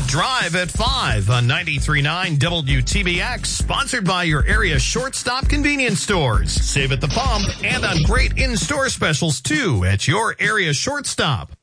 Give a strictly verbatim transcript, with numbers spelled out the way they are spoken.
Drive at five on ninety-three point nine W T B X, sponsored by your area shortstop convenience stores. Save at the pump and on great in-store specials too at your area shortstop.